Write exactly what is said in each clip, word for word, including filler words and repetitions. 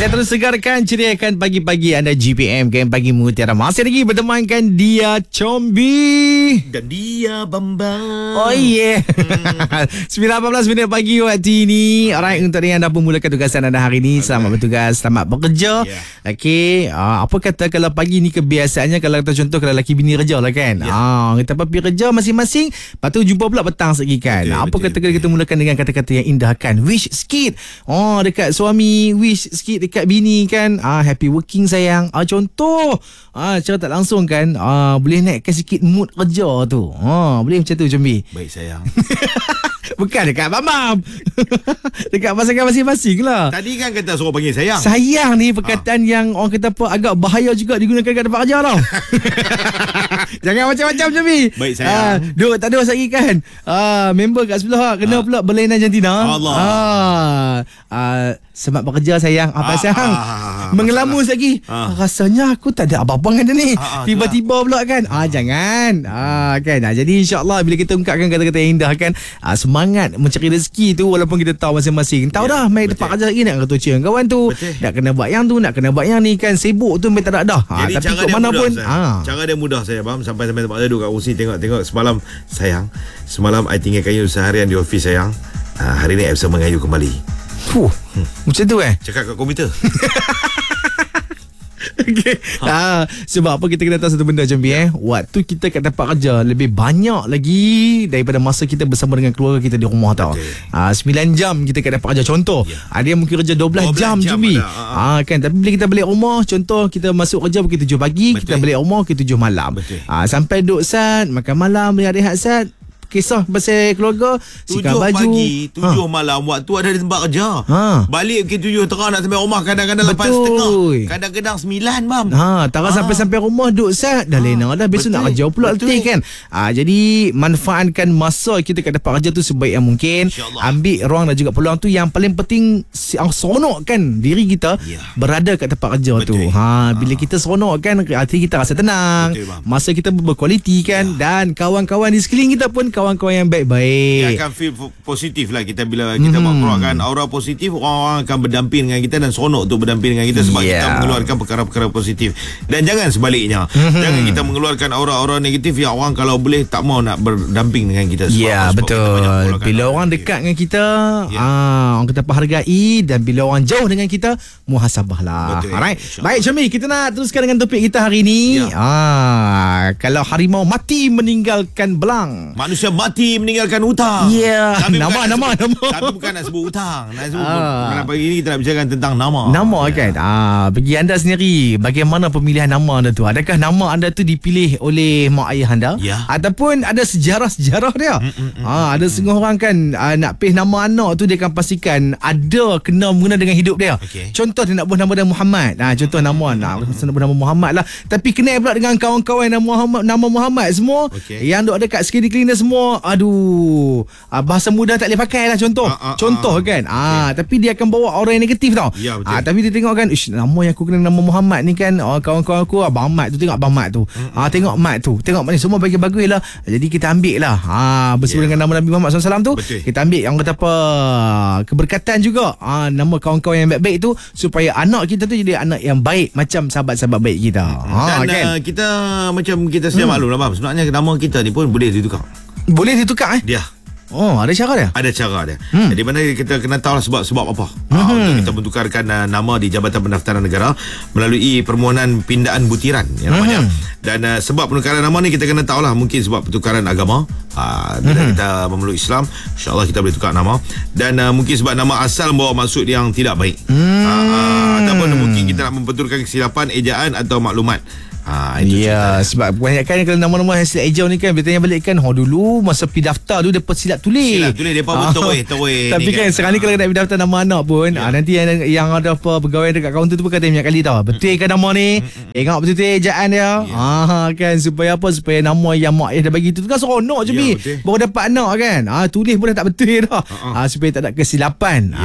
Saya terus segarkan, ceriakan pagi-pagi anda G P M kan, pagi Mutiara. Masih lagi bertemankan dia Combi dan dia Bambang. Oh yeah. hmm. sembilan belas minit pagi waktu ini. Alright, untuk yang dah memulakan tugasan anda hari ini, selamat bertugas, selamat bekerja. yeah. Okey, uh, apa kata kalau pagi ni kebiasaannya, kalau kita contoh kalau lelaki bini kerja lah kan, yeah. uh, kita pergi kerja masing-masing, lepas tu jumpa pula petang sekali kan. betul, Apa betul, kata betul. Kita mulakan dengan kata-kata yang indah kan, wish sikit oh dekat suami, wish sikit dekat bini kan, ah happy working sayang. Ah contoh, ah cara tak langsung kan, ah boleh naikkan sikit mood kerja tu. Ah boleh macam tu Combi. Baik sayang. Bukan dekat Bambam. Dekat pasangan masing-masing lah. Tadi kan kata suruh panggil sayang. Sayang ni perkataan ha. yang orang kata apa, agak bahaya juga digunakan kat tempat kerja tau. Jangan macam-macam Combi. Baik sayang. Ah, duk tak ada lagi kan. Ah member kat sebelah kena ha. pula berlainan jantina. Allah. Ah, ah semak bekerja sayang. Apa ah, sayang? Ah, Mengelamus masalah. lagi. Ah. Rasanya aku tak ada apa-apa dengan dia ni. Ah, ah, Tiba-tiba pula kan. Ah jangan. Ah kan. Ah, jadi insya-Allah bila kita ungkapkan kata-kata yang indah kan, ah, semangat mencari rezeki tu, walaupun kita tahu masing-masing. Tahu ya, dah mai tempat kerja lagi nak kata cik kawan tu. Betul. Nak kena buat yang tu, nak kena buat yang ni kan, sibuk tu memang tak ada dah. Ah, jadi tapi kat mana pun ah. cara dia mudah saya faham. Sampai sampai tempat saya duduk kat kursi, tengok-tengok semalam sayang. Semalam I tinggalkan you seharian di office sayang. Ah, hari ni I bisa mengayu kembali. Fuh, hmm. macam tu eh? Cakap kat komputer. Okay. Ha. Ha, sebab apa kita kena tahu satu benda Combi eh, waktu kita kat tempat kerja lebih banyak lagi daripada masa kita bersama dengan keluarga kita di rumah tau. Ha, sembilan jam kita kat tempat kerja contoh. Yeah. Ha, dia mungkin kerja dua belas jam Combi. Ha, kan, tapi bila kita balik rumah, contoh kita masuk kerja pukul tujuh pagi, betul. Kita balik rumah pukul tujuh malam. Ha, sampai duduk sat, makan malam, rehat-rehat sat. Kisah pasal keluarga, tujuh pagi, tujuh ha. malam, waktu ada di tempat kerja. Ha. Balik ke tujuh terang nak sampai rumah kadang-kadang lapan setengah. Kadang-kadang sembilan bam. Ha, tak ha. sampai-sampai rumah duduk sat dah ha. lena dah, besok betul. nak kerja pula letih kan. Ha, jadi manfaatkan masa kita kat tempat kerja tu sebaik yang mungkin. Ambil ruang dan juga peluang tu. Yang paling penting seronokkan diri kita ya. berada kat tempat kerja betul. tu. Ha, bila ha. kita seronok kan, hati kita rasa tenang. Betul, masa kita berkualiti kan, ya. dan kawan-kawan di sekeliling kita pun kawan-kawan yang baik-baik. Dia akan feel positif lah kita bila kita hmm. mengeluarkan aura positif, orang-orang akan berdamping dengan kita dan seronok untuk berdamping dengan kita sebab yeah. kita mengeluarkan perkara-perkara positif. Dan jangan sebaliknya. Hmm. Jangan kita mengeluarkan aura-aura negatif yang orang kalau boleh tak mau nak berdamping dengan kita. Ya yeah, betul. Bila orang negatif. dekat dengan kita, yeah. ah, orang kita hargai, dan bila orang jauh dengan kita, muhasabah lah. Alright. Baik Combi, kita nak teruskan dengan topik kita hari ni. Yeah. Ah, kalau harimau mati meninggalkan belang, manusia mati meninggalkan hutang. Ya. Yeah. Nama nama sebut, nama. Tapi bukan nak sebut hutang. Nak sebut ah. pagi ini kita nak bicarakan tentang nama. Nama yeah. kan. Ah, bagi anda sendiri, bagaimana pemilihan nama anda tu? Adakah nama anda tu dipilih oleh mak ayah anda? Yeah. Ataupun ada sejarah-sejarah dia? Mm, mm, mm, ah, ada mm, setengah orang kan ah, nak pilih nama anak tu, dia akan pastikan ada kena mengena dengan hidup dia. Okay. Contoh dia nak buat nama dia Muhammad. Ah, contoh mm, nama nak mm, buat nama Muhammad lah. Tapi kena pula dengan kawan-kawan nama Muhammad, nama Muhammad semua. Okay. Yang duk ada kat sekeliling dia semua, aduh, bahasa mudah tak boleh pakai lah contoh. Ah, ah, contoh ah, kan. Okay. Ah, tapi dia akan bawa orang yang negatif tau. Ya, ah, tapi dia tengok kan, ish, nama yang aku kenal nama Muhammad ni kan, oh, kawan-kawan aku Abang Mat tu, tengok Abang Mat tu. Mm-hmm. Ah, tengok Mat tu. Tengok ni semua bagus-bagus lah. Jadi kita ambil lah. Ah, bersama yeah. dengan nama Nabi Muhammad sallallahu alaihi wasallam tu. Betul. Kita ambil yang kata apa, keberkatan juga. Ah, nama kawan-kawan yang baik-baik tu supaya anak kita tu jadi anak yang baik macam sahabat-sahabat baik kita. Mm-hmm. Ah, dan kan? uh, kita macam kita sedia hmm. maklum lah bang. Sebenarnya nama kita ni pun boleh ditukar. Boleh ditukar eh? Dia. Oh, ada cara dia? Ada cara dia. Hmm. Jadi mana kita kena tahu lah sebab sebab apa. Hmm. Uh, untuk kita mentukarkan uh, nama di Jabatan Pendaftaran Negara melalui permohonan pindaan butiran yang namanya. Hmm. Dan uh, sebab penukaran nama ni kita kena tahu lah, mungkin sebab pertukaran agama. Uh, bila hmm. kita memeluk Islam, insya-Allah kita boleh tukar nama. Dan uh, mungkin sebab nama asal membawa maksud yang tidak baik. Hmm. Uh, uh, ataupun mungkin kita nak membetulkan kesilapan ejaan atau maklumat. Ha, itu ya, cerita. Sebab kebanyakan kalau nama-nama hasil ejau ni kan, bertanya balik kan, oh dulu masa pergi daftar tu depa silap tulis. Silap tulis depa pun terweh terweh. Tapi kan, kan sekarang ni kalau nak pergi daftar nama anak pun, ya. ah, nanti yang yang ada apa pegawai dekat kaunter tu pun kata banyak kali tau. Betul kan nama ni? Tengok betul-betul ejaan dia. Ya. Ah kan, supaya apa? Supaya nama yang mak ayah dah bagi tu tu kan seronok je bi. Ya, baru dapat anak kan. Ah tulis pun dah tak betul dah. Uh-huh. Ah supaya tak ada kesilapan. Ya.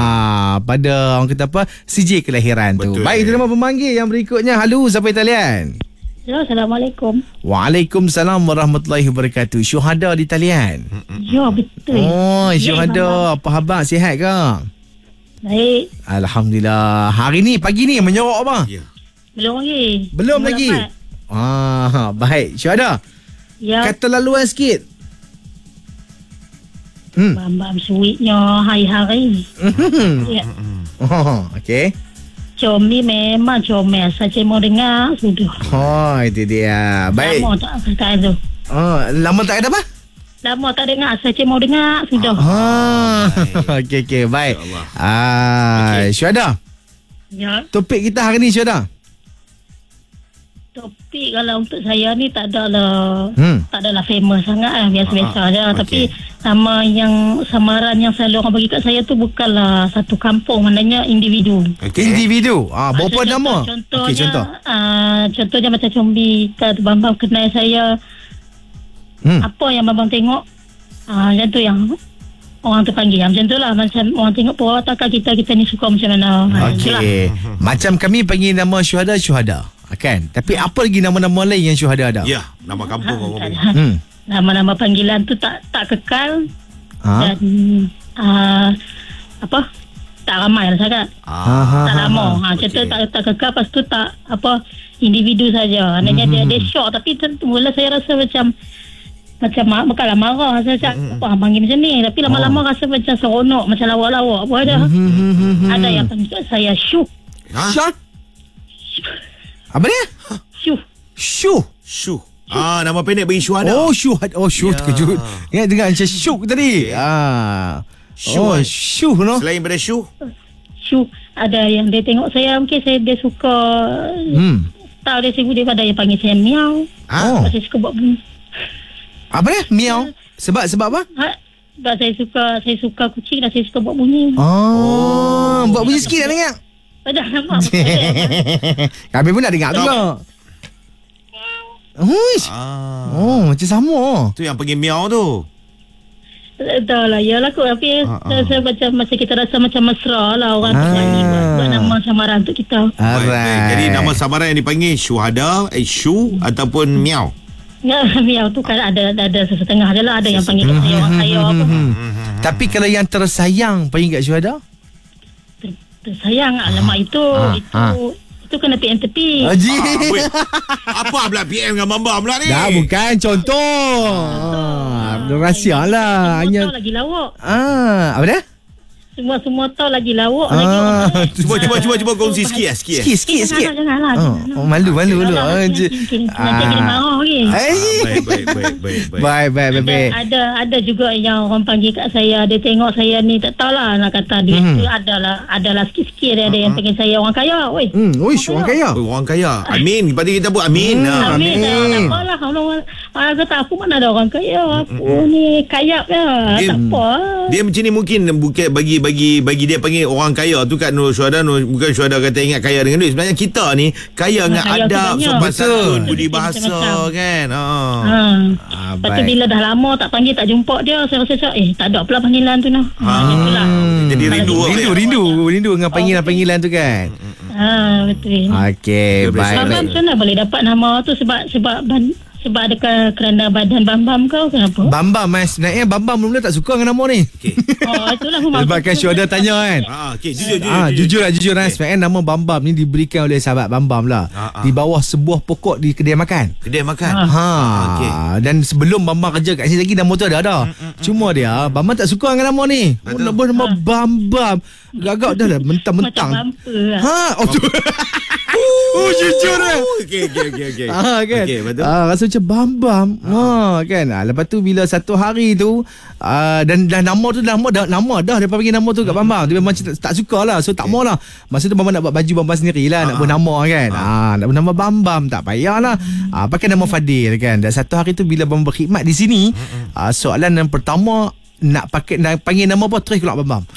Ah pada orang kata apa? sijil kelahiran betul, tu. Baik, terima pemanggil yang berikutnya. Halo, siapa talian? Ya, Assalamualaikum. Waalaikumsalam warahmatullahi wabarakatuh. Syuhada di talian. Ya, betul. Oh, Syuhada. Apa khabar? Sihat ke? Baik. Alhamdulillah. Hari ni, pagi ni menyorok apa? Ya. Belum lagi. Belum Belum lagi? dapat. Ah, baik. Syuhada, Ya. kata laluan sikit. Hmm. Bam-bam sweetnya hari-hari. Ya. Oh, okey. Comel memang comel. Saya mau dengar sudah. Oh, itu dia. Baik. Lama tak kata tu. Oh, lama tak ada apa? Lama tak dengar. Saya mau dengar sudah. Ah, okey okey, baik. InsyaAllah. Ah, Okey. Syuhada, Ya. topik kita hari ni Syuhada. Topik kalau untuk saya ni tak adalah Hmm. tak adalah famous sangat lah, biasa-biasa Ah, aja. okey. Tapi nama yang samaran yang selalu orang bagi kat saya tu bukanlah satu kampung, maknanya individu. Okey. Individu. Ah, berapa Contoh- nama? Contohnya, Okey, contoh. Uh, contohnya macam Combi kata Bambang kenal saya. Hmm. Apa yang Bambang tengok, uh, macam tu yang orang tu panggil. Macam tu lah. Macam orang tengok perwatakan kita, kita ni suka macam mana. Ha, itulah. Okey. Macam kami panggil nama Syuhada Syuhada. Kan? Tapi apa lagi nama-nama lain yang Syuhada ada? Ya, nama kampung orang panggil. Ha, Hmm. nama-nama panggilan tu tak tak kekal Ha? dan uh, apa tak ramai lah sangat. Ah. Tak lama. Ha, macam tu okey. tak, tak kekal, lepas tu tak apa individu saja. Maknanya dia dia shock, tapi tu- mula saya rasa macam macam ma- bukanlah marah, saya cakap apa hang panggil macam ni, tapi lama-lama rasa macam seronok, macam lawak-lawak apa ada. Ada yang panggil kat saya syuh. Ha? Syah? Apa dia? Syuh. Syuh. Syuh. Ah, nama pendek bagi Syuhada. Oh, Syuh. Oh, Syuh Ya. terkejut. Ingat dengar macam Syuh tadi. Ah. Syuh, Oh, eh. Syuh no. Selain daripada Syuh. Syuh. Ada yang dia tengok saya, mungkin saya dia suka Hmm. tahu dia sibuk, dia pada yang panggil saya miau. Oh. Sebab saya suka buat bunyi. Apa dia? Miau. Sebab sebab apa? Ha, sebab saya suka saya suka kucing dan saya suka buat bunyi. Oh, buat bunyi sikit nak dengar. Pada nampak. Kami pun nak dengar juga. Huish. Ah. Oh, macam sama. Tu yang panggil miau tu. Dah lah, ya lah kot. Tapi Ah, saya, saya macam, macam kita rasa macam mesra lah orang Ah. ah. ni buat, buat nama samaran untuk kita. Baik, baik. Alright. Jadi nama samaran yang dipanggil Syuhada, eh, Syuh ataupun miau. Ya, miau tu kan ada ada sesetengah je lah. Ada yang panggil kat saya orang kaya apa. Tapi kalau yang tersayang panggil kat Syuhada? Ter- Tersayang alamak itu. Ah, Itu ah. itu kena P M tepi. Haji. Ah, weh. Apa pula P M dengan Bambam pula ni? Dah bukan contoh. Ah, rahsia lah. Semua Hanya tahu lagi lawak. ah, apa dia? Semua-semua tahu lagi lawak lagi orang Ah, lain. Cuba, cuba, cuba, cuba kongsi sikit lah, sikit. sikit sikit Eh, sikit. Janganlah, janganlah. Oh, janganlah. oh, malu malu malu. Janganlah, Ah, nanti je- kena- Nanti kena marah lagi. Eh. Ah, baik, baik, baik, baik, baik. Baik baik baik. Ada, baik. ada ada juga yang orang panggil kat saya, dia tengok saya ni tak tahulah nak kata duit Hmm. tu adalah adalah sikit-sikit dia ada yang panggil saya orang kaya. Oi. Hmm, uish orang kaya. Oh, orang kaya. Amin. Lepas tu kita buat amin. Hmm, Ah. Amin. Amin. Tak apalah. Orang orang kata aku mana ada orang kaya. Aku ni kayap ya. Dia- Tak apa. Dia macam ni mungkin bukan bagi bagi bagi dia panggil orang kaya tu kat Nur Syuhada, Nur, bukan Syuhada kata ingat kaya dengan duit. Sebenarnya kita ni kaya dengan kaya tu adab, banyak. sopan Betul. santun, budi bahasa Macam-macam. kan. Ha. Ha. Ah, Lepas tu baik. bila dah lama tak panggil, tak jumpa dia, saya rasa macam, eh tak ada pula panggilan tu nah. Ha, itulah. Jadi rindu Hmm. Rindu rindu rindu dengan panggilan-panggilan tu kan. Ha, betul. Okey, Dia baik Bambam baik. macam mana boleh dapat nama tu sebab sebab ban, sebab ada ke- kerana badan Bambam kau kenapa? Bambam mas, sebenarnya Bambam mula-mula tak suka dengan nama ni. Okey. Oh, itulah aku Sebabkan Syuhada tanya kan. Ah, okey, jujur jujur. Ah, jujur lah jujur lah sebenarnya nama Bambam ni diberikan oleh sahabat Bambam lah Ah, ah. di bawah sebuah pokok di kedai makan. Kedai makan. Ha, okey. dan sebelum Bambam kerja kat sini lagi nama tu ada ada. Cuma dia Bambam tak suka dengan nama ni. Oh, Betul. nama nama Bambam. Gagak dah lah macam mentang-mentang. bumper lah. Ha, oh tu. Oh, jujur lah. Okey, okey, okey, okey. Ah kan. Okey, betul. Ah rasa macam Bambam. Ha kan. Ah, lepas tu bila satu hari tu ah, dan dah nama tu dah nama dah nama dah dia panggil nama tu kat Bambam. Dia memang tak, tak suka lah. So tak mau lah. Masa tu Bambam nak buat baju Bambam sendirilah, nak buat nama kan. Ah nak buat nama Bambam tak payahlah. Ah pakai nama Fadil kan. Dan satu hari tu bila Bambam berkhidmat di sini, ah soalan yang pertama nak pakai nak panggil nama apa terus keluar Bambam.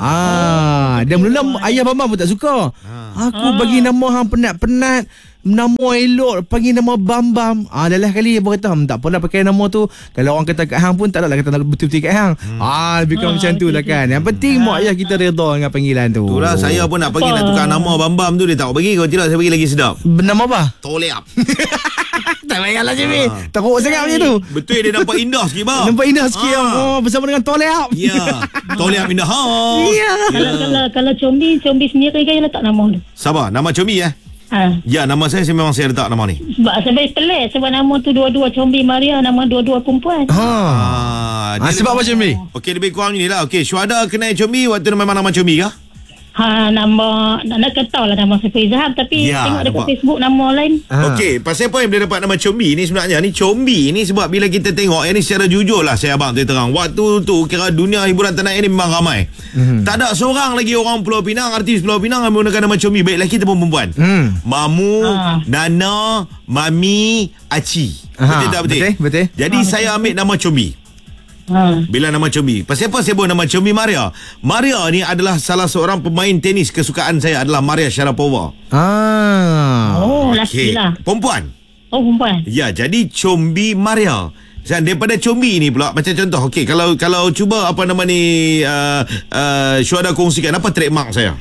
Ah, dan mula ayah Bambam pun tak suka. Aku bagi nama hang penat-penat, nama elok, panggil nama Bambam. Ah, dah lah kali abang kata, "Hmm, tak apalah pakai nama tu. Kalau orang kata kat hang pun tak adalah kata nak betul-betul kat hang." Hmm. Ah, lebih kurang Ah, macam tu lah betul-betul. kan. Yang penting mak ayah kita redha dengan panggilan tu. Itulah saya pun nak panggil Apa? nak tukar nama Bambam tu, dia tak bagi. Kalau tidak saya bagi lagi sedap. Nama apa? Toleap. Tak payahlah Jimmy. Teruk sangat macam tu. Betul, dia nampak indah sikit bang. Nampak indah sikit. Ah. Oh, bersama dengan Toleap. Ya. Toleap indah. Ya. Kalau kalau kalau combi combi sendiri kan letak nama tu. Sabar, nama Comi ya? Ha. Ya, nama saya, saya memang saya letak nama ni. Sebab sebab pelik sebab nama tu dua-dua combi Maria, nama dua-dua perempuan. Ha. Ah, Ha, sebab macam ni. Okey, lebih kurang ni lah. Okey, Syuhada kenal Comi waktu memang nama Comi kah? Ha, nama nak nak kata lah nama saya Izhab tapi Ya, tengok dekat nampak. Facebook nama lain. Ha. Okey, pasal apa yang dia dapat nama Combi ni sebenarnya ni Combi ni sebab bila kita tengok yang ni secara jujur lah saya abang terang. Waktu tu kira dunia hiburan tanah air ni memang ramai. Mm-hmm. Tak ada seorang lagi orang Pulau Pinang, artis Pulau Pinang yang menggunakan nama Combi, baik lelaki ataupun perempuan. Hmm. Mamu, Ha. Nana, Mami, Aci. Aha, Betul tak betul? betul, betul. Jadi saya ambil nama Combi. Ha. Bila nama Combi. Pasal apa saya buat nama Combi Maria? Maria ni adalah salah seorang pemain tenis kesukaan saya adalah Maria Sharapova. Ah. Oh, lelaki lah. Perempuan. Oh, perempuan. Ya, jadi Combi Maria. Dan daripada Combi ni pula macam contoh, okey, kalau kalau cuba apa nama ni uh, uh, Syuhada kongsikan apa trademark saya.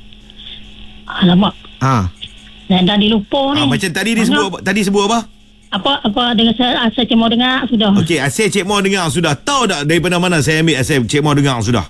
Alamak. Ha. Dah, dah dilupa ni. Ah, macam tadi dia sebut apa? Tadi sebut apa? Apa apa dengan saya asal cik mau dengar sudah. Okey, Asyik Cik Mo dengar sudah. Tahu tak daripada mana saya ambil Asyik Cik Mo dengar sudah?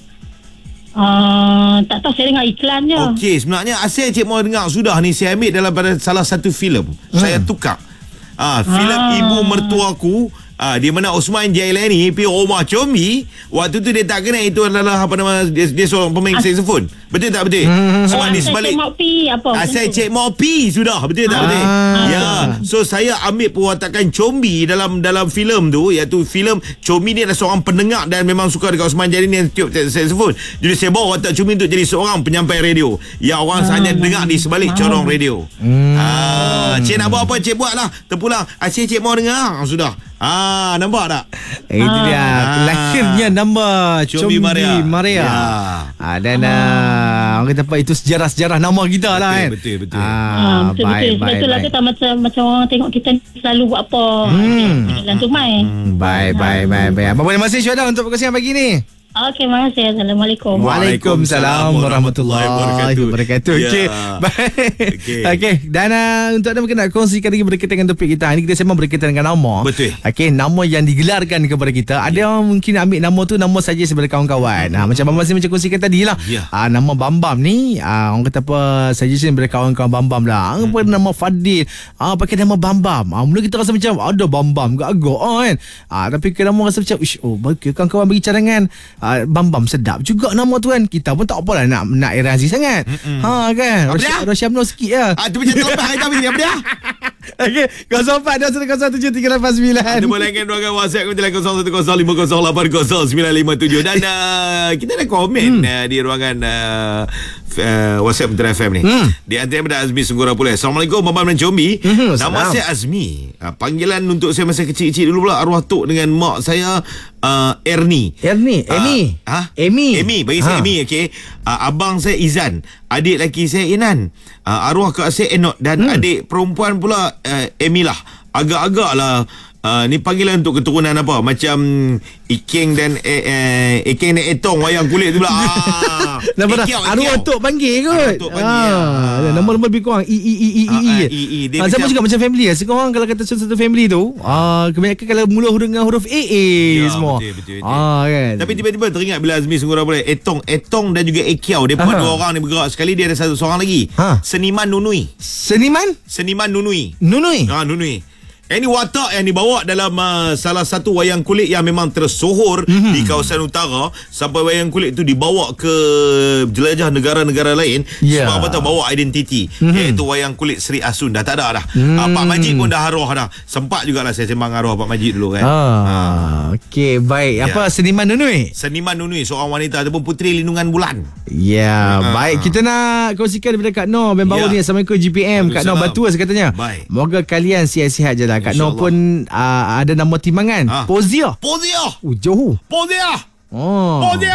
Uh, tak tahu saya dengar iklan je. Okey, sebenarnya Asyik Cik Mo dengar sudah ni saya ambil dalam pada salah satu filem. Hmm. Saya tukar. Ah, filem Ah. Ibu Mertuaku. Ah, di mana Osman Jailani pergi rumah Combi. Waktu tu dia tak kenal itu adalah apa nama dia, dia seorang pemain As- saxophone. Betul tak betul? Hmm. Sebab Oh, di asal sebalik cik mau pi apa? Asal Cik Mopi sudah. Betul tak Ah. betul? Ya. So saya ambil perwatakan Combi dalam dalam filem tu, iaitu filem Combi ni adalah seorang pendengar dan memang suka dekat Osman Jailani yang tiup saxophone. Jadi saya bawa watak Combi untuk jadi seorang penyampai radio yang orang Ah. hanya dengar di sebalik corong radio. Hmm. Ah, Cik nak buat apa Cik buatlah. Terpulang. Asyik Cik mau dengar. Sudah. Ah, nampak tak? Eh, itu dia. Ah. Lahirnya nama Combi Combi Maria. Maria. Ya. Ah, dan ah. orang kata apa, itu sejarah-sejarah nama kita lah kan. Betul, betul. Ah, Ah, betul baik, betul. baik, Betul lah baik. kita macam macam orang tengok kita selalu buat apa. Hmm. Iklan tu mai. Hmm, baik, baik, baik, baik. Apa boleh masih Syuhada untuk perkongsian pagi ni? Okey, makasih. Assalamualaikum. Waalaikumsalam warahmatullahi warahmatullahi wabarakatuh. Ya. Okey. Baik. Okey. Okey. Dan uh, untuk anda mungkin nak kongsikan lagi berkaitan dengan topik kita. Ini kita sembang berkaitan dengan nama. Betul. Okey, nama yang digelarkan kepada kita. Ada yang mungkin ambil nama tu nama saja sebagai kawan-kawan. Ha, macam Bambam macam kongsikan tadi lah. Ya. Ha, nama Bambam ni ha, orang kata apa suggestion daripada kawan-kawan Bambam lah. Apa hmm. nama Fadil. Ah ha, pakai nama Bambam. Ha, mula kita rasa macam ada Bambam agak-agak oh, kan. Ah ha, tapi kalau rasa macam ish oh bagi kawan-kawan bagi cadangan ha, Bambam sedap juga nama tu kan. Kita pun tak apalah nak nak Irazi sangat. Mm-mm. Ha kan. Rosyamno sikit lah. Ah, tu macam terlepas kita ni apa dia? Okey, kosong empat dua satu tujuh tiga lapan sembilan. Ada boleh kan ruangan WhatsApp kami telah kosong satu kosong lima kosong lapan kosong sembilan lima tujuh dan uh, kita ada komen hmm. uh, di ruangan uh, uh, WhatsApp Metro F M ni. Hmm. Di antara daripada Azmi Sunggura Pulai. Assalamualaikum Bambam dan Combi. Hmm, nama salam. saya Azmi. Uh, panggilan untuk saya masa kecil-kecil dulu pula arwah tok dengan mak saya uh, Ernie. Ernie, Amy. Ah, ha? Amy. Amy, bagi saya Ha. Amy, okey. Uh, abang saya Izan, adik lelaki saya Inan. Uh, arwah kak saya Enot dan hmm. adik perempuan pula uh, Emilah. Agak-agak lah uh, ni panggilan untuk keturunan apa? Macam Iking dan eh, eh, Iking dan Etong wayang kulit tu pula. Ah. Nama dah Ekiau, arwah Ekiau. tok panggil kot. Arwah tok panggil, ah. Nama-nama lebih kurang I I I I Ah, I. ah, I, I. Dia Ah, sama macam- juga macam family lah. Sekarang kalau kata satu family tu, ah kebanyakan kalau mula huruf dengan huruf A A Ya, semua. betul, betul, betul. Ah kan. Tapi tiba-tiba teringat bila Azmi Sunggura Pulai Etong Etong dan juga Ekiau. Dia Aha. dua orang ni bergerak sekali. Dia ada satu seorang lagi. Ha. Seniman Nunui. Seniman Seniman Nunui. Nunui. Ah, Nunui. Ini watak yang dibawa dalam uh, salah satu wayang kulit yang memang tersohor mm-hmm. di kawasan utara sampai wayang kulit itu dibawa ke jelajah negara-negara lain Yeah. sebab apa tahu bawa identiti mm-hmm. iaitu wayang kulit Sri Asun dah tak ada dah. Mm. Uh, Pak Majid pun dah arwah dah. Sempat jugalah saya sembang arwah Pak Majid dulu kan. Ah, okey baik. Ya. Apa Seniman Nunui? Seniman Nunui seorang wanita ataupun puteri lindungan bulan. Ya, Ah. baik. Kita nak kongsikan daripada Kak Noh Ben baru Ya. ni. Assalamualaikum G P M. Kak Noh Waalaikumsalam. Batu katanya. Baik. Moga kalian sihat-sihat je lah. Kak Noh InsyaAllah. pun uh, ada nama timbangan. Ah. Pozia. Pozia. Oh, jauh. Pozia. Oh. Pozia.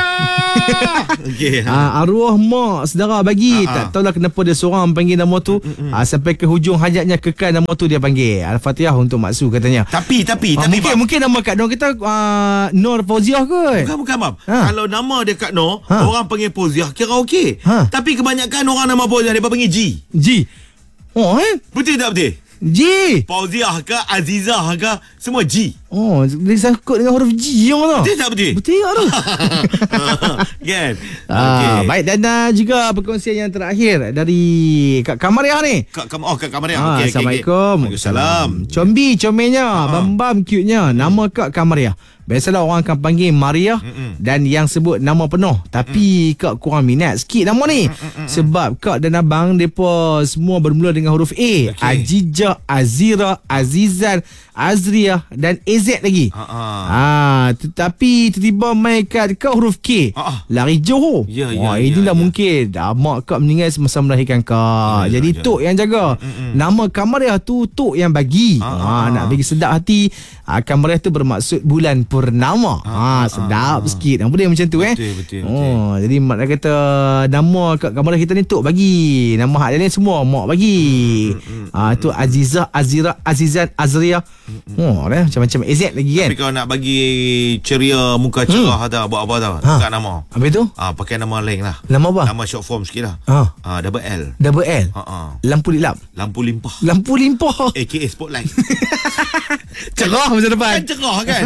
Okey. Ah, arwah mak saudara bagi. Ah, ah. Tak tahulah kenapa dia seorang panggil nama tu. Ah, sampai ke hujung hayatnya kekal nama tu dia panggil. Al-Fatihah untuk Mak Su katanya. Tapi tapi Ah, tapi mungkin Bab, mungkin nama Kak Noh kita uh, Nur Fauziah kot. Bukan bukan Bab. Ha. Kalau nama dia Kak Noh, Ha. orang panggil Poziah kira okey. Ha. Tapi kebanyakan orang nama Poziah dia panggil G. Ji. Oh eh. Betul tak betul? G. Fauziah ke, Azizah ke, semua G. Oh, dia sangkut dengan huruf G yang tu. Betul tak betul? Betul tu. Kan? Ah, Okey. baik, dan uh, juga perkongsian yang terakhir dari Kak Kamariah ni. Kak Kam oh Kak Kamariah. Ah, Okey, okey, Assalamualaikum. okey. Waalaikumsalam. Combi, comenya, bam-bam cute-nya. Nama Kak Kamariah. Biasalah orang akan panggil Maria Mm-mm. dan yang sebut nama penuh. Tapi mm. Kak kurang minat sikit nama ni. Mm-mm. Sebab Kak dan abang mereka semua bermula dengan huruf A. Okay. Ajijah, Azira, Azizan, Azriah dan A Z lagi. Uh-uh. Ah, tetapi tiba-tiba main kat Kak huruf K. Uh-uh. Lari Johor. Ya, ya, Wah, ya, inilah ya. mungkin dah mak Kak meninggal semasa melahirkan Kak. Ya, Jadi ya, ya. Tok yang jaga. Mm-mm. Nama Kamariah tu Tok yang bagi. Uh-uh. Ah, nak bagi sedap hati. Ah, Kamariah tu bermaksud bulan purnama. Ah, ah sedap ah, sikit. Nampak dia macam tu eh. Betul betul. Oh, betul. jadi mak dah kata nama kat Kamariah kita ni Tok bagi. Nama hak dia ni semua mak bagi. Mm, mm, ah tu Azizah, Azira, Azizan, Azriah. Mm, oh, dah macam-macam A Z lagi kan. Tapi kalau nak bagi ceria, muka cerah hmm. tau, buat apa tau? Ha. Kat nama. Habis tu? Ah, pakai nama lain lah. Nama apa? Nama short form sikit lah. Ha. Ah, double L. Double L. Ha ah. Lampu dilap. Lampu limpah. Lampu limpah. A K A spotlight. Cerah masa depan. Kan cerah kan?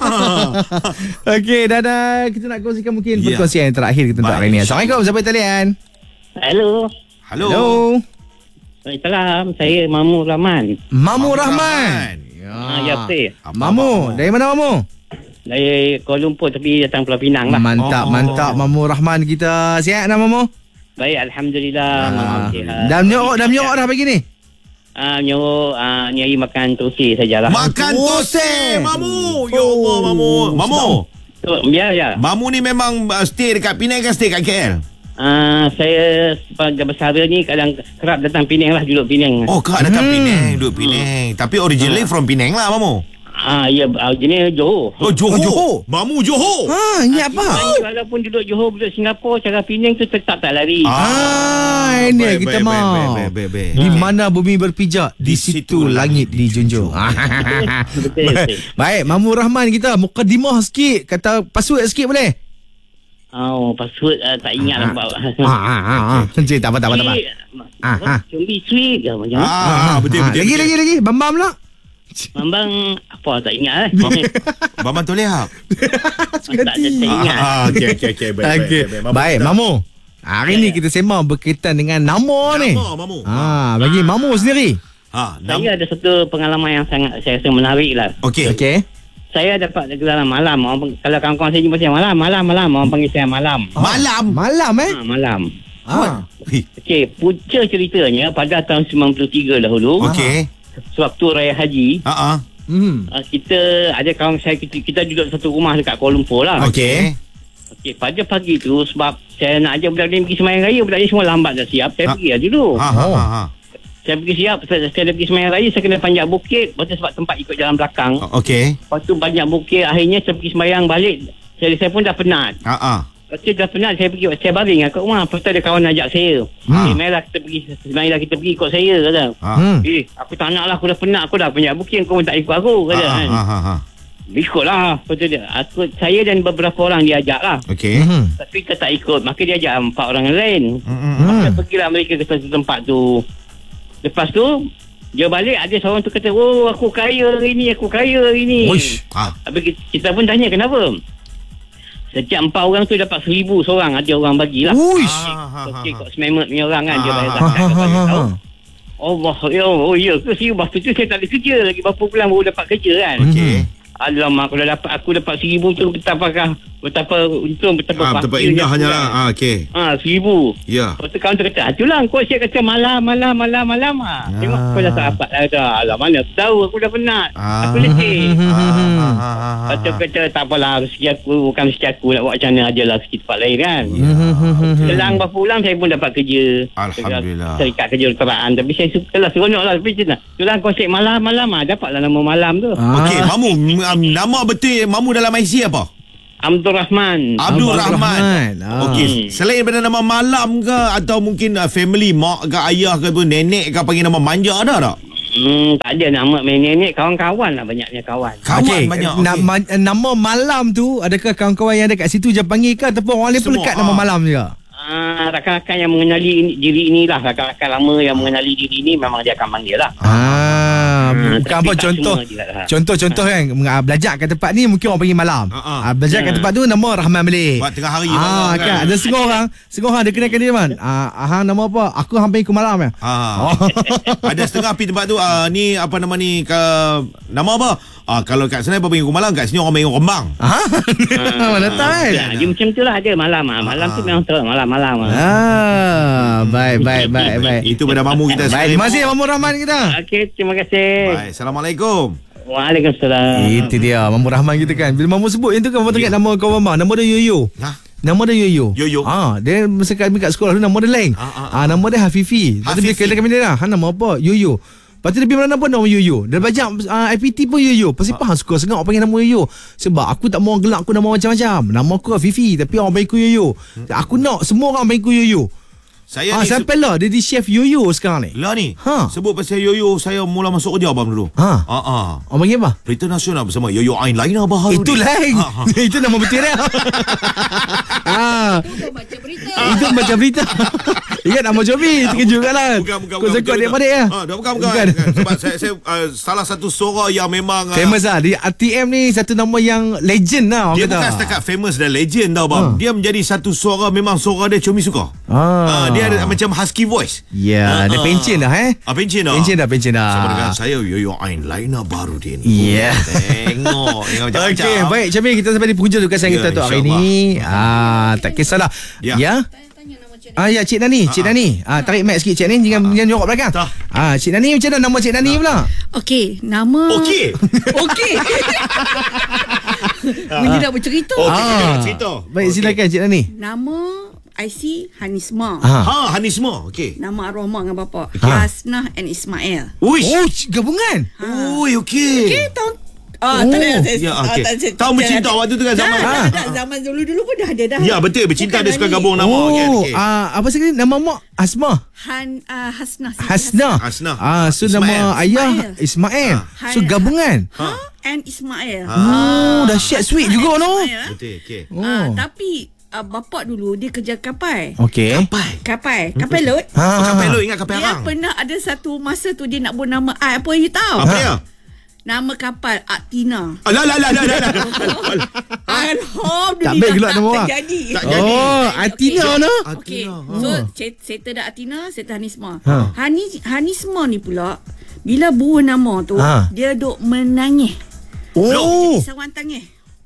Okey, dan uh, kita nak kongsikan mungkin Ya. perkongsian yang terakhir kita untuk Baik. hari ni. Assalamualaikum, siapa talian? Hello. Halo. Hello. Waalaikumsalam. Saya Mamu Rahman. Mamu Mamu Rahman. Ah, ya betul. Apa, Mamu, apa, dari mana Mamu? Dari Kuala Lumpur tapi datang Pulau Pinang lah. Mantap, Oh. mantap Mamu Rahman kita. Sihat nak Mamu? Baik, Alhamdulillah. Ah, Sihat. dah menyorok, dah menyorok dah pagi ni? Ah, nyuruh ah, nyari makan tosi sajalah. Makan tosi, Mamu. Ya Allah, Mamu. Mamu. So, biar ya. Mamu ni memang uh, stay dekat Penang kan stay kat K L? Ah, saya sebagai bersara ni kadang kerap datang Penang lah, duduk Penang. Oh, kak datang Hmm. Penang, duduk Penang. Tapi originally from Penang lah, Mamu. Ah, ya, ah, jenis Johor. Oh, Johor. Oh, Johor. Mamu Johor. Ha, ini apa? Ah, walaupun duduk Johor, duduk Singapura, cara Penang tu tetap tak lari. Ah, ini baik, kita baik, mau. baik, baik, baik, baik. Di mana bumi berpijak, di Di situ situ langit langit dijunjung. Betul, betul. Baik, Mamu Rahman kita mukadimah sikit, kata password sikit boleh? Oh, password uh, tak ingat lah. Ah, ah, ah, ah. Cik, tak apa, tak apa, tak apa. Ah, ah. Cumbi sweet ke macam. Ah, betul, Ah, betul. Lagi, betul. lagi, lagi. Bam-bam lah. Mambang apa tak ingat eh. Baman Toleha. tak ada tak ingat. Ah, okey, okey, okey. Baik, baik, Okey. baik, baik. Baik, Mamu. Hari ni kita sembang berkaitan dengan nama ni. Nama, Mamu. Ah, bagi Mamu sendiri. Ha, nama. Saya ada satu pengalaman yang sangat saya rasa menarik lah. Okey. Okey. Saya dapat gelaran malam. Orang, kalau kawan-kawan saya jumpa saya malam, malam, malam. Orang panggil saya malam. Malam. Malam eh? Ha, malam. Ah. Okey, punca ceritanya pada tahun sembilan puluh tiga dahulu. Okey. Sewaktu Raya Haji, Ha ah. Hmm. uh, kita ada kawan saya, kita, kita duduk satu rumah dekat Kuala Lumpur lah. Okey. Okey, pada pagi tu sebab saya nak ajak budak ni pergi sembahyang raya, budak ni semua lambat dah siap. Saya Ha. pergi lah dulu. Ha ha ha. ha. Saya pergi siap, saya, saya dah pergi sembahyang raya, saya kena panjat bukit. Lepas tu sebab tempat ikut jalan belakang. Okey. Lepas tu banyak bukit, akhirnya saya pergi sembahyang balik. Saya, saya pun dah penat. Ha ah. Lepas tu dah penat, saya pergi, saya baring kat rumah. Lepas tu ada kawan ajak saya. Hmm. Eh, marilah kita pergi, marilah kita pergi ikut saya, kata. Ha. Hmm. Eh, aku tak nak lah, aku dah penat, aku dah panjat bukit, kau pun tak ikut aku, kata. Ha kan. ha ha. ha. Ikutlah. Lepas tu dia, aku, saya dan beberapa orang dia ajak lah. Okey. Hmm. Tapi kita tak ikut, maka dia ajak empat orang yang lain. Hmm. Maka pergilah mereka ke satu tempat tu. Lepas tu, dia balik, ada seorang tu kata, oh aku kaya hari ni, aku kaya hari ni. Uish. Ha. Habis kita, kita pun tanya kenapa. Setiap empat orang tu dapat seribu seorang, ada orang bagilah. Uish. Okey, kok sememet punya orang kan, dia bayar Ha, zakat ha, kepada ha, tahu. ha. Allah, ya, oh ya ke seribu. Lepas tu saya tak ada kerja lagi, berapa bulan baru dapat kerja kan. Okey. Alamak, aku dah dapat, aku dapat seribu tu betapa betapa untung, betapa Ah, betapa bahagianya indahnya aku lah. kan. Ah, okey. Ah, seribu. Ya. Lepas tu kawan tu kata, itulah kau siap kata malam, malam, malam, malam. Ha. Tengok Ah. kau dah tak dapat lah. Kata, alah mana aku tahu, aku dah penat. Ah. Aku letih. Ah, ah, ah, ah, Lepas tu kata, tak apalah, rezeki aku bukan rezeki aku, nak buat macam mana je lah rezeki tempat lain kan. Selang berapa bulan saya pun dapat kerja. Alhamdulillah. Serikat kerja leteraan. Tapi saya suka lah, seronok lah. Tapi macam mana, itulah konsep malam-malam lah. Dapatlah nama malam tu. Ah. Okey, Mamu, um, nama betul Mamu dalam I C apa? Abdul Rahman. Abdul Abdul Rahman. Rahman. Ah. Okey, selain daripada nama malam ke atau mungkin uh, family mak ke ayah ke tu nenek ke panggil nama manja ada tak? Hmm, tak ada nama nenek, kawan-kawan lah banyaknya kawan. Kawan Okey, banyak. na- Okey. ma- nama malam tu, adakah kawan-kawan yang ada kat situ je panggil ke ataupun orang lain pun Semua, lekat ah. nama malam juga? Ah, rakan-rakan yang mengenali ini- diri inilah, rakan-rakan lama yang mengenali diri ini memang dia akan panggil lah. Ah, bukan tapi apa tak contoh. semua juga lah. Contoh-contoh kan uh, belajar kat tempat ni mungkin orang panggil malam. Ha-ha. Uh, belajar kat tempat tu nama Rahman balik. Buat tengah hari Ah malam, kan. kan. Ada setengah orang, setengah orang dia kenalkan dia man. Ah hang nama apa? Aku hang panggil aku malam ya. Ha. Oh. Ada setengah pergi tempat tu uh, ni apa nama ni ke, nama apa? Ah, kalau kat sana apa panggil rumah malam, kat sini orang panggil rembang. Ah. Mana tahu kan. Ya, dia macam tu lah ada malam ah. Malam tu memang terus malam-malam ah. Ah, baik baik baik baik. Itu pada mamu kita. Baik, terima kasih Mamu Rahman kita. Okey, terima kasih. Baik, Assalamualaikum. Waalaikumsalam. Itu dia Mamu Rahman kita kan. Bila Mamu sebut yang tu kan Mamu teringat nama kawan Mamu. Nama dia Yoyo. Hah? Nama dia Yoyo. Yoyo. Ah, dia masa kami kat sekolah tu nama dia lain. Ah, ah, Ah, nama dia Hafifi. Lepas tu dia Hafifi. kena kami dia lah. Ha nama apa? Yoyo. Lepas tu dia pergi mana pun nama Yoyo. Dia belajar uh, I P T pun Yoyo. Pasti faham suka sangat orang panggil nama Yoyo. Sebab aku tak mau gelak aku nama macam-macam. Nama aku Hafifi tapi orang panggil aku Yoyo. Aku nak semua orang panggil aku Yoyo. Saya Ah, ni sampai lah dia di chef Yoyo sekarang ni. lah ni. Ha. Sebut pasal Yoyo, saya mula masuk kerja abang dulu. Ha. Ha ah. Orang panggil apa? Berita nasional bersama Yoyo Ain Laina Baharudin. Itu lain. Ha, ha. Itu nama betul dia. Ah, Itu baca berita. itu macam berita. Ingat nama Jobi, terkejut kan lah. Bukan, bukan, Kau bukan. sekut betul, adik-adik ya. Ha, dah bukan, bukan. bukan. Sebab saya, saya uh, salah satu suara yang memang uh, Famous lah. Di R T M ni satu nama yang legend lah orang dia kata. bukan setakat famous dan legend tau bang. Ha. Dia menjadi satu suara, memang suara dia Comi suka. Ah. Ah, dia ada macam husky voice. Ya, dia Ah, pencen dah eh. Ah, pencen dah. Pencen dah, pencen dah. Sama dengan saya Yoyo Ain Laina Baharudin. Ya. Tengok, tengok macam-macam. Okey, baik Syamil, kita sampai di penghujung tugasan Ya, kita tu hari ni. Ah, tak kisahlah. Ya. Ya. Tanya nama Cik Ah ya, Cik Nani, Cik Nani. Ah, tarik mic sikit Cik Nani, jangan jangan nyorok belakang. Tak. Ah, Cik Nani macam mana nama Cik Nani pula? Okey, nama Okey. Okey. Bunyi nak bercerita. Okey, kita Ah. nak cerita. Baik, Okey. silakan Cik Nani. Nama I C Hanisma. Ah. Ha, Hanisma. Okey. Nama arwah mak dengan bapa. Ha. Hasnah and Ismail. Uish. Oh, gabungan. Ui, okey. Okey, tahun Ah, Oh. tak ada. saya- Ya, ah, okey. tak- saya- Tahun saya- bercinta waktu tu kan zaman. Dah, Ah. dah, dah. Zaman dulu-dulu pun dah ada dah. Ya, betul. Bercinta Bukan dia suka Nani. gabung nama. Okey, Oh, okey. ah, apa sekali nama mak Asma. Han uh, Hasnah. Siti Hasnah. Hasnah. Ah, so Ismail. nama ayah Ismail. Ismail. Ha. So gabungan. Ha? And Ismail. Oh, dahsyat sweet juga no. Ismail, ah. Betul, okey. Oh. Ah, tapi uh, bapak dulu dia kerja kapal. Okey. Kapal. Kapal, kapal laut. Ha, Oh, ha, kapal ha. lu ingat kapal Dia arang. pernah ada satu masa tu dia nak buat nama I, apa you tahu? Apa dia? Nama kapal Atina. Alah, alah, alah, alah, alah. Alhamdulillah Tak baik gelak nama orang. terjadi. Tak jadi. Oh, Atina no. Okey. Atina, So, ha. set- settle dah Atina, settle Hanisma. Ha. Hanis Hanisma ni pula bila buah nama tu, Ha. dia duk menangis. Oh. Jadi sawan tangis.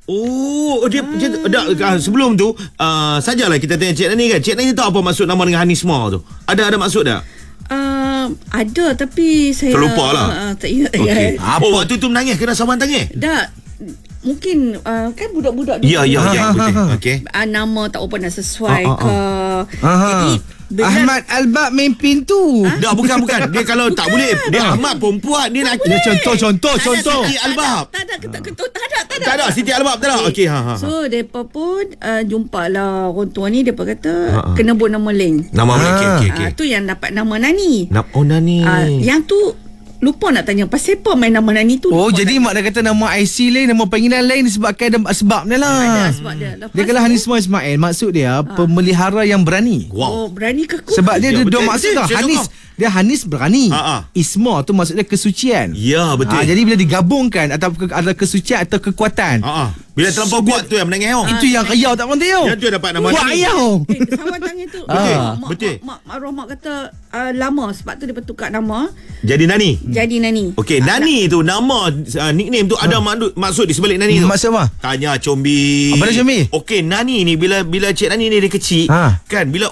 Oh, dia macam tu. Dah, ah, sebelum tu, uh, sajalah kita tanya Cik Nani kan. Cik Nani tahu apa maksud nama dengan Hanisma tu? Ada ada maksud tak? Uh, ada tapi saya Terlupa lah. Uh, tak ingat. Okey. Apa? Oh, waktu tu menangis kena sawan tangis? Dah mungkin uh, kan budak-budak dulu. Ya, ya, ya. Ha, ha, Betul. ha, ha. Okey. Uh, nama tak apa nak sesuai Ah, ah, ke. Aha. Jadi bila- Ahmad Albab main pintu. Dah, bukan, bukan. Dia kalau tak boleh, dia Ahmad perempuan. Dia nak... Ya, contoh, contoh, Tak ada, contoh. tak ada, Siti Albab. Tak ada ketuk-ketuk. Tak ada, tak ada. Tak ada, Siti Albab tak ada. Okey, ha, ha. ha. So, mereka pun uh, jumpa lah orang tua ni. Mereka kata, Ha, ha. kena buat nama lain. Nama Ah. mana? Okey, okey, okey. Ah, tu yang dapat nama Nani. Nam- Oh, Nani. Ah, yang tu, lupa nak tanya. Pasal apa main nama Nani tu? Oh, lupa jadi nak- mak dah kata nama I C lain, nama panggilan lain disebabkan ada sebabnya lah. Ada sebab dia. Lepas Dia kalau tu- Hanisma Ismail, maksud dia pemelihara yang berani. Wow. Oh, berani ke aku? Sebab dia Ya, ada betul, dua maksud betul. tau. Saya Hanis, dengar. dia Hanis berani. Ha, ha. Isma tu maksud dia kesucian. Ya, betul. Ah, jadi bila digabungkan atau ke, ada kesucian atau kekuatan. Ha, ha. Bila terlampau kuat tu yang menangis. Oh. Itu yang riau tak penting tau. Yang tu dapat nama Wah, Nani. riau. Eh, sawan tangan tu. Betul, Ah, mak, betul. Mak, mak, arwah mak kata uh, lama sebab tu dia bertukar nama Jadi Nani. jadi Nani. Okey, Nani tu nama uh, nickname tu ada maksud maksud di sebalik Nani tu. Maksud apa? Tanya Combi. Apa dia, Combi? Okey, Nani ni bila bila Cik Nani ni dia kecil, Ha. kan bila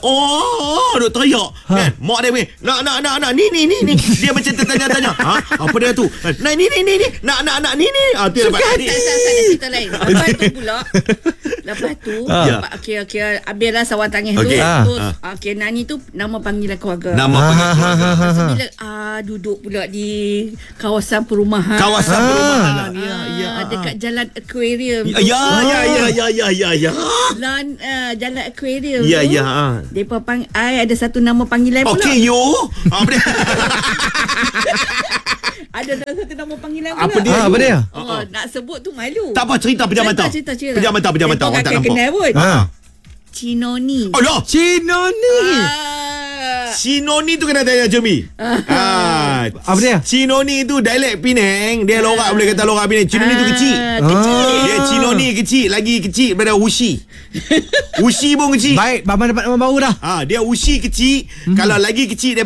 oh duk teriak, Ha. kan? Mak dia punya, nak nak nak nak ni ni ni ni. Dia macam tertanya-tanya. Ha? Apa dia tu? Nah, ni ni ni ni. Nak nak nak ni ni. Ah tu dapat Tak, ni. tak, tak ada cerita lain. Lepas tu pula Lepas tu Ha. lepas, Okey okey Habislah sawan tangis Okey. tu Ha. Terus Okey Nani tu nama panggilan keluarga. Nama Ha, panggil ha, ha, keluarga. ha, Lepas tu ha. bila ah, duduk pula di kawasan perumahan. Kawasan Ah. perumahan. Ah, Ya, ya. dekat jalan aquarium. Ya, ya, ya, ya, ya, ya, ya, ya. Jalan uh, jalan aquarium Ya, tu. ya. ha. Depa pang I ada satu nama panggilan pula. Okey, yo. Apa dia? Ada satu nama panggilan pula. Apa dia? Ha, apa dia? Oh, nak sebut tu malu. Tak apa, cerita pejam mata. Cerita, cerita, cerita. Pejam mata, pejam mata. Depa Orang tak akan nampak. kenal pun. Ha. Cinoni. Oh, dah. Cino ni. Ah. Cinoni tu kena tanya Jomi. Ah, Apa dia? Cinoni tu dialek Penang. Dia lorak boleh kata lorak Penang. Cinoni tu kecil. Kecil. Dia Cinoni kecil, lagi kecil daripada Ushi. Ushi pun kecil. Baik, Bama dapat nama baru dah. Ah, dia Ushi kecil. Kalau lagi kecil